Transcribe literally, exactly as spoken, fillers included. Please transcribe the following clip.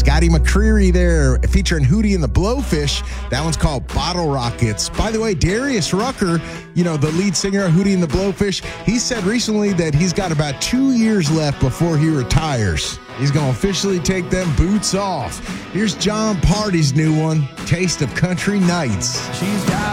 Scotty McCreery there featuring Hootie and the Blowfish. That one's called Bottle Rockets. By the way, Darius Rucker, you know, the lead singer of Hootie and the Blowfish, he said recently that he's got about two years left before he retires. He's going to officially take them boots off. Here's John Party's new one, Taste of Country Nights. She's got